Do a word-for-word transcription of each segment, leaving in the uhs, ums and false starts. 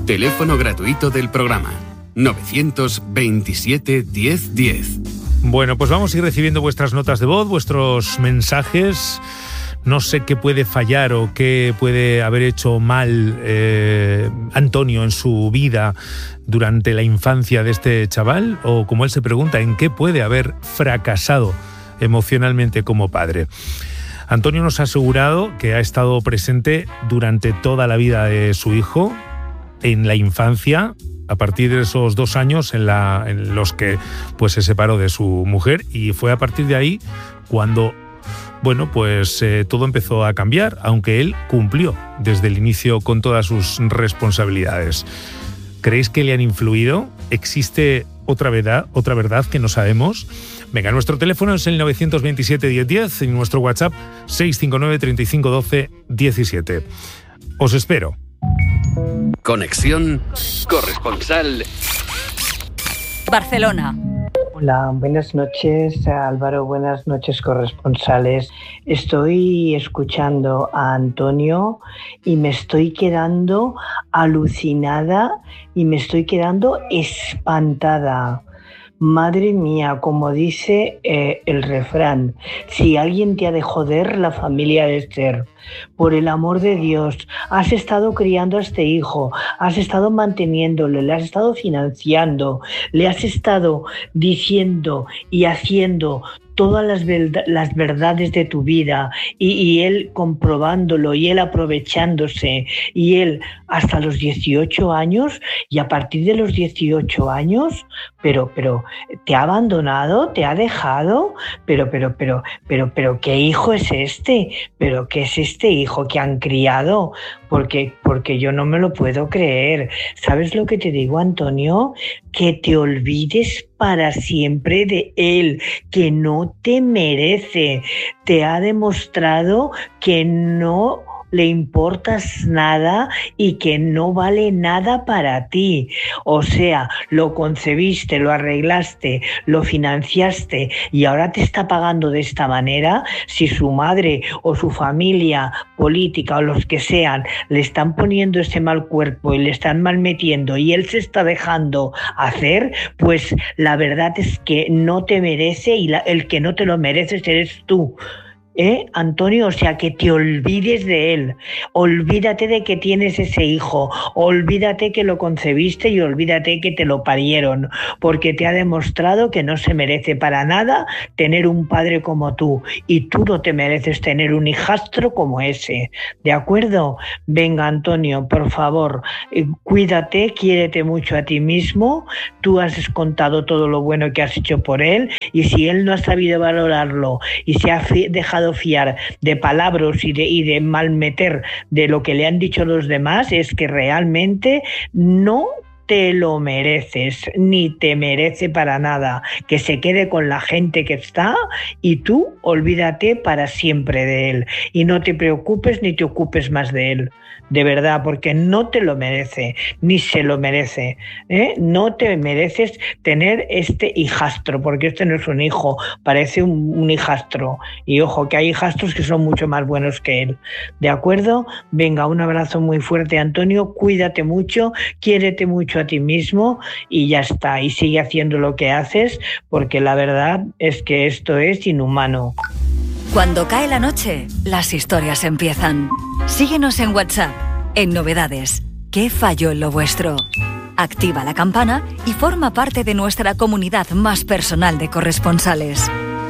Teléfono gratuito del programa novecientos veintisiete diez diez. Bueno, pues vamos a ir recibiendo vuestras notas de voz, vuestros mensajes. No sé qué puede fallar o qué puede haber hecho mal eh, Antonio en su vida durante la infancia de este chaval, o como él se pregunta, en qué puede haber fracasado emocionalmente como padre. Antonio nos ha asegurado que ha estado presente durante toda la vida de su hijo, en la infancia, a partir de esos dos años en, la, en los que pues, se separó de su mujer, y fue a partir de ahí cuando bueno, pues eh, todo empezó a cambiar, aunque él cumplió desde el inicio con todas sus responsabilidades. ¿Creéis que le han influido? ¿Existe otra verdad, otra verdad que no sabemos? Venga, nuestro teléfono es el novecientos veintisiete diez diez y nuestro WhatsApp seis cinco nueve, treinta y cinco, doce, diecisiete. Os espero. Conexión corresponsal Barcelona. Hola, buenas noches Álvaro, buenas noches corresponsales. Estoy escuchando a Antonio y me estoy quedando alucinada y me estoy quedando espantada. Madre mía, como dice eh, el refrán, si alguien te ha de joder, la familia ha de ser. Por el amor de Dios, has estado criando a este hijo, has estado manteniéndole, le has estado financiando, le has estado diciendo y haciendo todas las, verdad, las verdades de tu vida y, y él comprobándolo y él aprovechándose y él hasta los dieciocho años, y a partir de los dieciocho años, pero, pero, te ha abandonado, te ha dejado, pero, pero, pero, pero, pero, ¿qué hijo es este? ¿Pero qué es este hijo que han criado? Porque, porque yo no me lo puedo creer. ¿Sabes lo que te digo, Antonio? Que te olvides para siempre de él, que no te merece. Te ha demostrado que no le importas nada y que no vale nada para ti. O sea, lo concebiste, lo arreglaste, lo financiaste y ahora te está pagando de esta manera. Si su madre o su familia política o los que sean le están poniendo ese mal cuerpo y le están malmetiendo y él se está dejando hacer, pues la verdad es que no te merece, y la, el que no te lo mereces eres tú. ¿Eh, Antonio? O sea, que te olvides de él, olvídate de que tienes ese hijo, olvídate que lo concebiste y olvídate que te lo parieron, porque te ha demostrado que no se merece para nada tener un padre como tú, y tú no te mereces tener un hijastro como ese, ¿de acuerdo? Venga, Antonio, por favor, eh, cuídate, quiérete mucho a ti mismo, tú has contado todo lo bueno que has hecho por él, y si él no ha sabido valorarlo y se ha fi- dejado fiar de palabras y de, y de malmeter de lo que le han dicho los demás, es que realmente no te lo mereces, ni te merece para nada. Que se quede con la gente que está y tú olvídate para siempre de él y no te preocupes ni te ocupes más de él, de verdad, porque no te lo merece, ni se lo merece, ¿eh? No te mereces tener este hijastro, porque este no es un hijo, parece un, un hijastro, y ojo que hay hijastros que son mucho más buenos que él, ¿de acuerdo? Venga, un abrazo muy fuerte, Antonio, cuídate mucho, quiérete mucho a ti mismo y ya está, y sigue haciendo lo que haces, porque la verdad es que esto es inhumano. Cuando cae la noche, las historias empiezan. Síguenos en WhatsApp, en Novedades. ¿Qué falló en lo vuestro? Activa la campana y forma parte de nuestra comunidad más personal de corresponsales.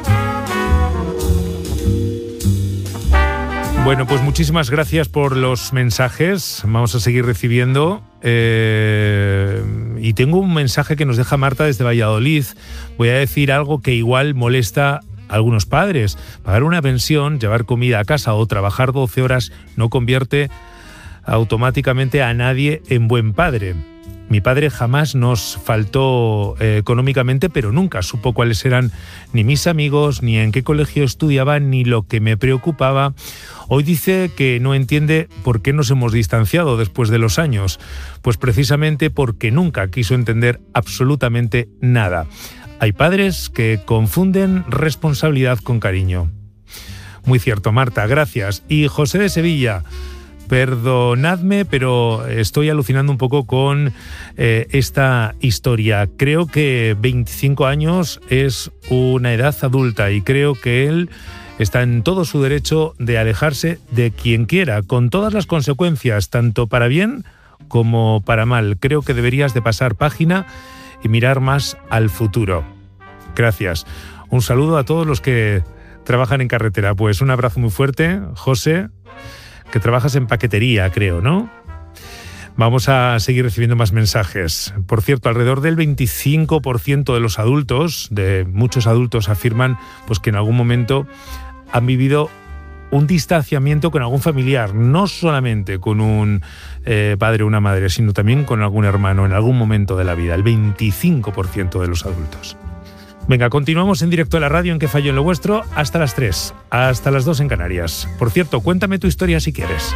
Bueno, pues muchísimas gracias por los mensajes. Vamos a seguir recibiendo. Eh, y tengo un mensaje que nos deja Marta desde Valladolid. Voy a decir algo que igual molesta a algunos padres. Pagar una pensión, llevar comida a casa o trabajar doce horas no convierte automáticamente a nadie en buen padre. Mi padre jamás nos faltó eh, económicamente, pero nunca supo cuáles eran ni mis amigos, ni en qué colegio estudiaba, ni lo que me preocupaba. Hoy dice que no entiende por qué nos hemos distanciado después de los años. Pues precisamente porque nunca quiso entender absolutamente nada. Hay padres que confunden responsabilidad con cariño. Muy cierto, Marta, gracias. Y José de Sevilla perdonadme, pero estoy alucinando un poco con eh, esta historia. Creo que veinticinco años es una edad adulta y creo que él está en todo su derecho de alejarse de quien quiera, con todas las consecuencias, tanto para bien como para mal. Creo que deberías de pasar página y mirar más al futuro. Gracias. Un saludo a todos los que trabajan en carretera. Pues un abrazo muy fuerte, José, que trabajas en paquetería, creo, ¿no? Vamos a seguir recibiendo más mensajes. Por cierto, alrededor del veinticinco por ciento de los adultos, de muchos adultos, afirman pues que en algún momento han vivido un distanciamiento con algún familiar, no solamente con un eh, padre o una madre, sino también con algún hermano en algún momento de la vida, el veinticinco por ciento de los adultos. Venga, continuamos en directo a la radio en ¿Qué falló en lo vuestro? Hasta las tres, hasta las dos en Canarias. Por cierto, cuéntame tu historia si quieres.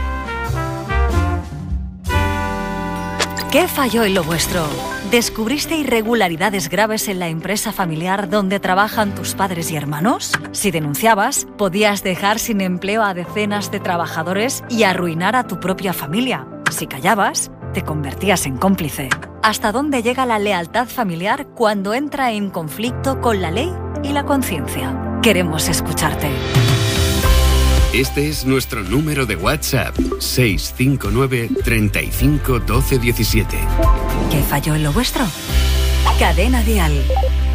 ¿Qué falló en lo vuestro? ¿Descubriste irregularidades graves en la empresa familiar donde trabajan tus padres y hermanos? Si denunciabas, podías dejar sin empleo a decenas de trabajadores y arruinar a tu propia familia. Si callabas, te convertías en cómplice. ¿Hasta dónde llega la lealtad familiar cuando entra en conflicto con la ley y la conciencia? Queremos escucharte. Este es nuestro número de WhatsApp, seis cinco nueve, treinta y cinco, doce, diecisiete. ¿Qué falló en lo vuestro? Cadena Dial.